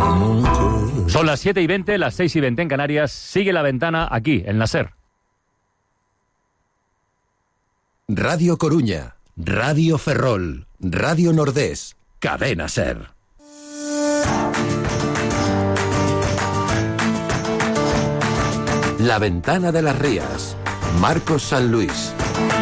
Son las 7:20, las 6:20 en Canarias. Sigue La Ventana aquí, en la SER. Radio Coruña, Radio Ferrol, Radio Nordés, Cadena SER. La Ventana de las Rías, Marcos San Luis.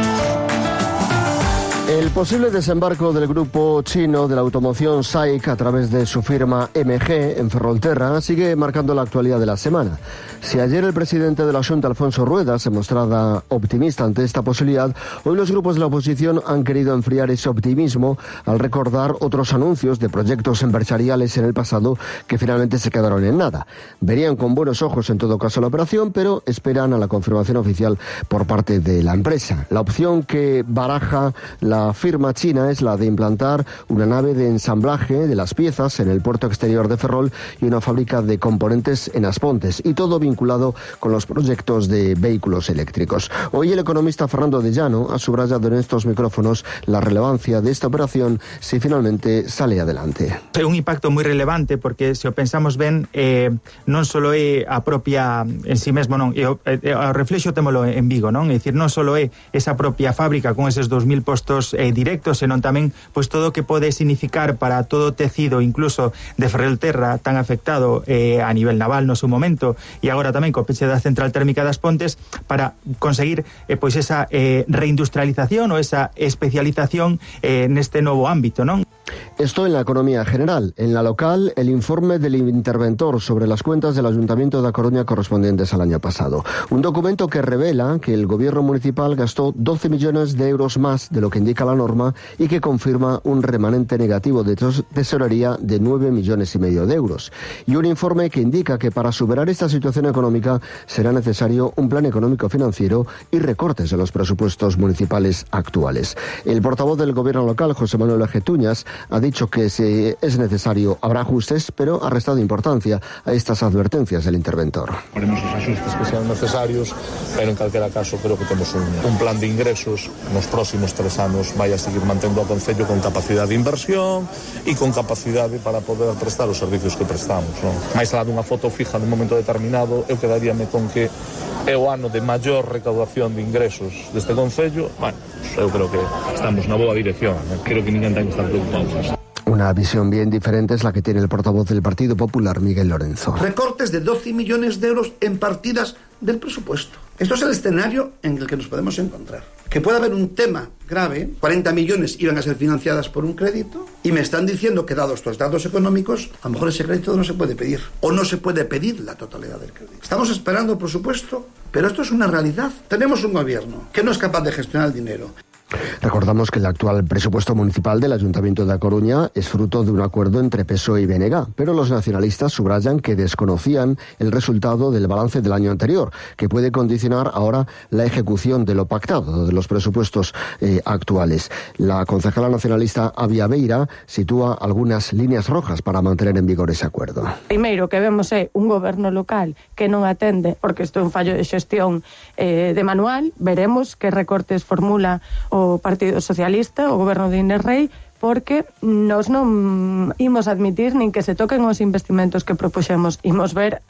El posible desembarco del grupo chino de la automoción SAIC a través de su firma MG en Ferrolterra sigue marcando la actualidad de la semana. Si ayer el presidente de la Xunta, Alfonso Rueda, se mostraba optimista ante esta posibilidad, hoy los grupos de la oposición han querido enfriar ese optimismo al recordar otros anuncios de proyectos empresariales en el pasado que finalmente se quedaron en nada. Verían con buenos ojos en todo caso la operación, pero esperan a la confirmación oficial por parte de la empresa. La opción que baraja la firma china es la de implantar una nave de ensamblaje de las piezas en el puerto exterior de Ferrol y una fábrica de componentes en Aspontes, y todo vinculado con los proyectos de vehículos eléctricos. Hoy el economista Fernando de Llano ha subrayado en estos micrófonos la relevancia de esta operación si finalmente sale adelante. É un impacto moi relevante porque se o pensamos ben non só é a propia en si mesmo, non, o reflexo témolo en Vigo, non? É dicir, non só é esa propia fábrica con eses 2000 postos directos, senón tamén pois todo o que pode significar para todo o tecido incluso de Ferrolterra tan afectado a nivel naval no seu momento, e agora tamén co peche da central térmica das Pontes, para conseguir pois esa reindustrialización ou esa especialización neste novo ámbito, non? Esto en la economía general. En la local, el informe del interventor sobre las cuentas del Ayuntamiento de A Coruña correspondientes al año pasado. Un documento que revela que el gobierno municipal gastó 12 millones de euros más de lo que indica la norma y que confirma un remanente negativo de tesorería de 9,5 millones de euros. Y un informe que indica que para superar esta situación económica será necesario un plan económico financiero y recortes en los presupuestos municipales actuales. El portavoz del gobierno local, José Manuel Ajetuñas, ha dicho que si es necesario habrá ajustes, pero ha restado importancia a estas advertencias del interventor. Haremos os ajustes que sean necesarios, pero en calquera caso creo que temos un plan de ingresos nos próximos 3 anos vai a seguir mantendo o Concello con capacidade de inversión e con capacidade para poder prestar os servicios que prestamos, non? Mais alá dunha foto fija nun momento determinado, eu quedaríame con que é o ano de maior recaudación de ingresos deste Concello. Bueno, eu creo que estamos na boa dirección, non? Creo que ninguén ten que estar preocupado. Una visión bien diferente es la que tiene el portavoz del Partido Popular, Miguel Lorenzo. Recortes de 12 millones de euros en partidas del presupuesto. Esto es el escenario en el que nos podemos encontrar. Que puede haber un tema grave, 40 millones iban a ser financiadas por un crédito, y me están diciendo que dados estos datos económicos, a lo mejor ese crédito no se puede pedir, o no se puede pedir la totalidad del crédito. Estamos esperando, por supuesto, pero esto es una realidad. Tenemos un gobierno que no es capaz de gestionar el dinero. Recordamos que el actual presupuesto municipal del Ayuntamiento de A Coruña es fruto de un acuerdo entre PSOE y BNG, pero los nacionalistas subrayan que desconocían el resultado del balance del año anterior, que puede condicionar ahora la ejecución de lo pactado de los presupuestos actuales. La concejala nacionalista Avia Beira sitúa algunas líneas rojas para mantener en vigor ese acuerdo. Primeiro que vemos é un goberno local que non atende, porque isto é un fallo de xestión de manual. Veremos que recortes formula o Partido Socialista, o goberno de Inés Rei, porque nós non imos admitir nin que se toquen os investimentos que propuxemos. Imos ver,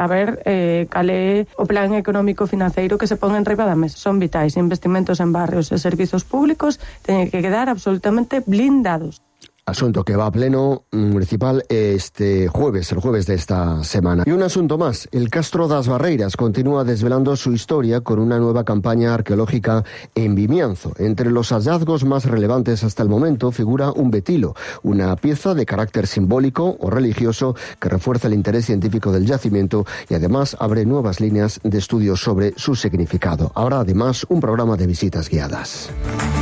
cal é o plan económico financeiro que se pon en riba da mesa. Son vitais, investimentos en barrios e servizos públicos teñen que quedar absolutamente blindados. Asunto que va a pleno municipal este jueves, el jueves de esta semana. Y un asunto más, el Castro das Barreiras continúa desvelando su historia con una nueva campaña arqueológica en Vimianzo. Entre los hallazgos más relevantes hasta el momento figura un betilo, una pieza de carácter simbólico o religioso que refuerza el interés científico del yacimiento y además abre nuevas líneas de estudio sobre su significado. Habrá además un programa de visitas guiadas.